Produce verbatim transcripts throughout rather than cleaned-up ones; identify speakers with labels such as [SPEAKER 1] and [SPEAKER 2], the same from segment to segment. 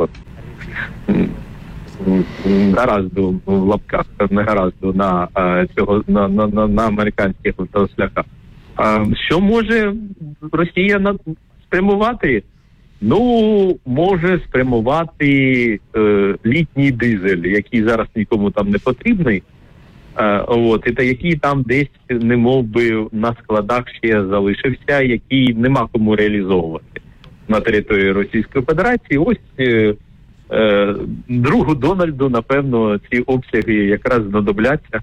[SPEAKER 1] гаразду в лапках, не гаразду на цього на, на, на, на американських автошляхах. А що може Росія на, спрямувати? Ну, може спрямувати е, літній дизель, який зараз нікому там не потрібний, е, от, і та який там десь не мов би на складах ще залишився, який нема кому реалізовувати на території Російської Федерації. Ось е, е, другу Дональду, напевно, ці обсяги якраз знадобляться,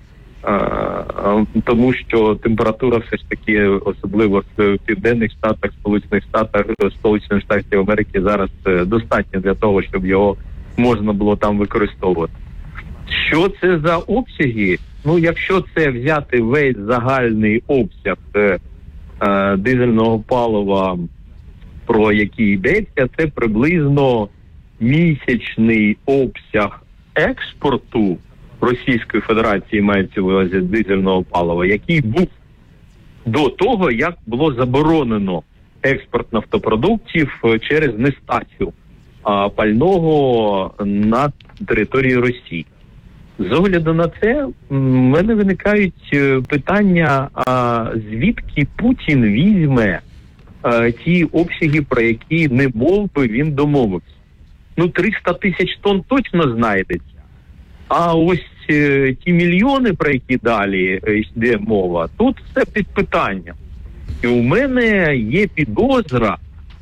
[SPEAKER 1] е, тому що температура все ж таки, особливо в Південних Штатах, Сполучених Штатах, Сполучених Штатів Америки зараз е, достатньо для того, щоб його можна було там використовувати. Що це за обсяги? Ну, якщо це взяти весь загальний обсяг е, е, дизельного палива, про який йдеться, це приблизно місячний обсяг експорту Російської Федерації, мається в увазі дизельного палива, який був до того, як було заборонено експорт нафтопродуктів через нестачу а, пального на території Росії. З огляду на це, в мене виникають питання, а звідки Путін візьме а, ті обсяги, про які не мов би він домовився. Ну, триста тисяч тонн точно знайдеться. А ось е, ті мільйони, про які далі е, йде мова, тут все під питанням. І у мене є підозра,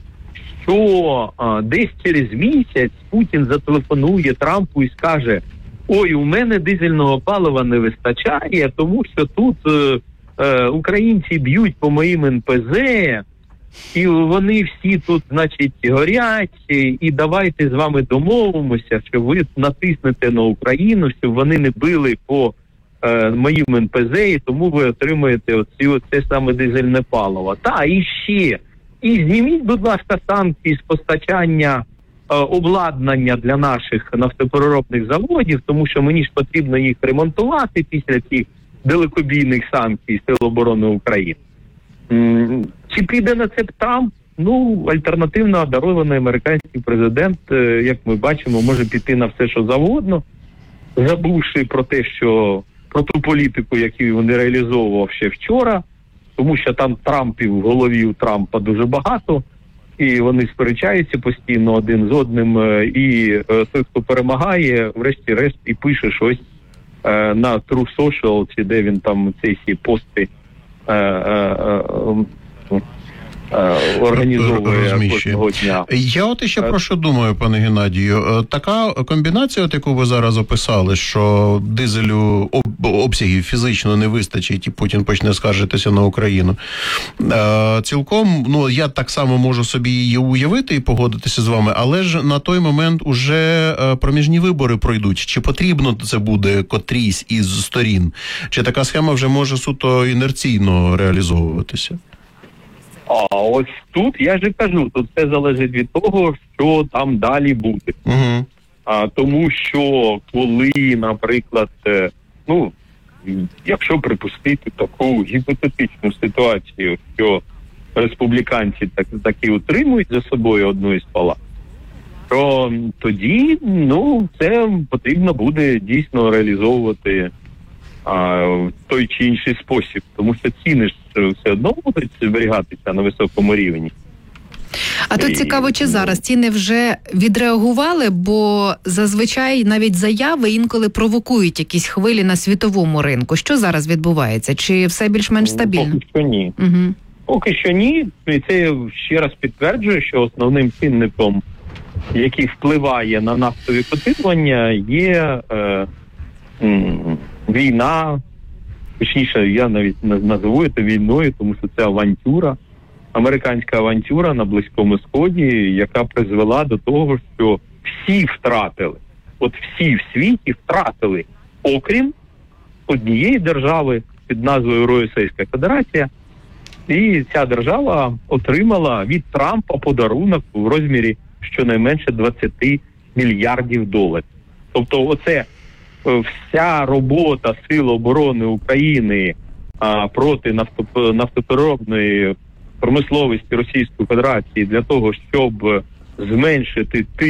[SPEAKER 1] що е, десь через місяць Путін зателефонує Трампу і скаже: ой, у мене дизельного палива не вистачає, тому що тут е, е, українці б'ють по моїм ен пе зет, і вони всі тут, значить, горять, і давайте з вами домовимося, що ви натиснете на Україну, щоб вони не били по е, моїм ен пе зет, і тому ви отримаєте оці, оце саме дизельне паливо. Та, і ще. І зніміть, будь ласка, санкції з постачання е, обладнання для наших нафтопереробних заводів, тому що мені ж потрібно їх ремонтувати після цих далекобійних санкцій Сил оборони України. Чи піде на це Трамп? Ну, альтернативно одарований американський президент, як ми бачимо, може піти на все, що завгодно, забувши про те, що про ту політику, яку він реалізовував ще вчора, тому що там Трампів в голові у Трампа дуже багато, і вони сперечаються постійно один з одним, і той, хто перемагає, врешті-решт і пише щось на True Social, чи де він там ці всі пости Е, е, е, е, організовує кожного дня.
[SPEAKER 2] Я от ще про що думаю, пане Геннадію. Така комбінація, от яку ви зараз описали, що дизелю об, обсягів фізично не вистачить і Путін почне скаржитися на Україну. Е, цілком, ну, я так само можу собі її уявити і погодитися з вами, але ж на той момент уже проміжні вибори пройдуть. Чи потрібно це буде котрійсь із сторін? Чи така схема вже може суто інерційно реалізовуватися?
[SPEAKER 1] А ось тут, я ж кажу, тут все залежить від того, що там далі буде.
[SPEAKER 2] Угу.
[SPEAKER 1] А, тому що коли, наприклад, ну, якщо припустити таку гіпотетичну ситуацію, що республіканці так, таки утримують за собою одну із палат, то тоді, ну, це потрібно буде дійсно реалізовувати а, в той чи інший спосіб, тому що ціни ж все одно будуть зберігатися на високому рівні.
[SPEAKER 3] А тут цікаво, чи зараз ціни вже відреагували, бо зазвичай навіть заяви інколи провокують якісь хвилі на світовому ринку. Що зараз відбувається? Чи все більш-менш стабільно?
[SPEAKER 1] Поки що ні.
[SPEAKER 3] Угу.
[SPEAKER 1] Поки що ні. І це ще раз підтверджує, що основним чинником, який впливає на нафтові котирування, є е, м, війна. Точніше, я навіть називаю це війною, тому що це авантюра. Американська авантюра на Близькому Сході, яка призвела до того, що всі втратили. От всі в світі втратили, окрім однієї держави під назвою Російська Федерація. І ця держава отримала від Трампа подарунок в розмірі щонайменше двадцять мільярдів доларів. Тобто оце вся робота Сил оборони України а, проти нафтоп... нафтопереробної промисловості Російської Федерації для того, щоб зменшити тиск